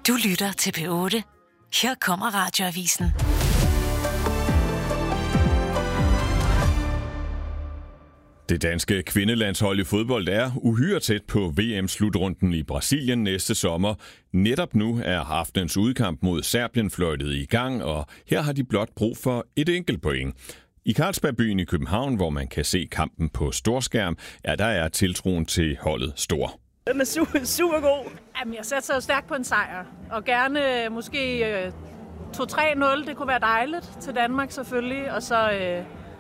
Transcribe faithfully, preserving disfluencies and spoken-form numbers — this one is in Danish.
Du lytter til P otte. Her kommer Radioavisen. Det danske kvindelandshold i fodbold er uhyre tæt på V M-slutrunden i Brasilien næste sommer. Netop nu er aftenens udkamp mod Serbien fløjtet i gang, og her har de blot brug for et enkelt point. I Carlsbergbyen i København, hvor man kan se kampen på storskærm, er der er tiltroen til holdet stor. Den er super, super god. Jamen, jeg satser jo stærkt på en sejr, og gerne måske to tre nul, det kunne være dejligt til Danmark selvfølgelig, og så, øh,